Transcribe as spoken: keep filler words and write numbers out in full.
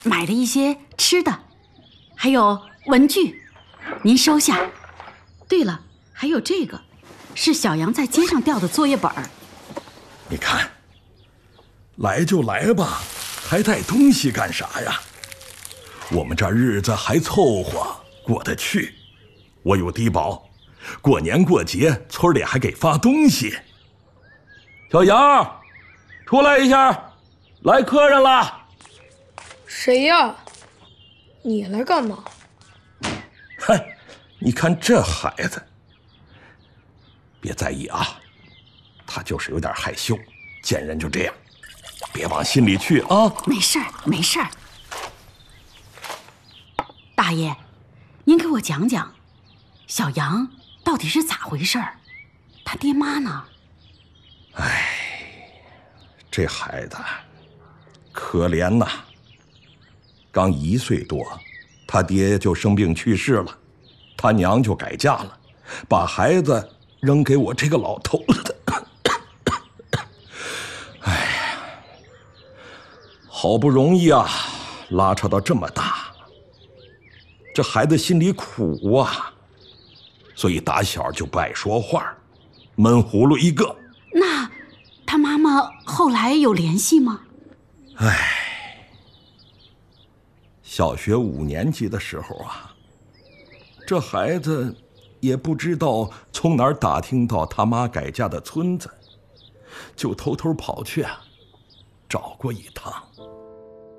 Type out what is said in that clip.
买了一些吃的，还有文具，您收下。对了，还有这个，是小杨在街上掉的作业本。 你看，来就来吧，还带东西干啥呀？我们这日子还凑合过得去，我有低保，过年过节村里还给发东西。小杨，出来一下，来客人了。 谁呀？你来干嘛？ 嗨，你看这孩子，别在意啊，他就是有点害羞，见人就这样，别往心里去啊。 没事儿，没事儿。大爷，您给我讲讲，小杨到底是咋回事儿？他爹妈呢？ 哎，这孩子可怜呐，刚一岁多，他爹就生病去世了，他娘就改嫁了，把孩子扔给我这个老头子。哎呀，好不容易啊，拉扯到这么大，这孩子心里苦啊，所以打小就不爱说话，闷葫芦一个。 那他妈妈后来有联系吗？ 唉，小学五年级的时候啊，这孩子也不知道从哪儿打听到他妈改嫁的村子，就偷偷跑去啊，找过一趟。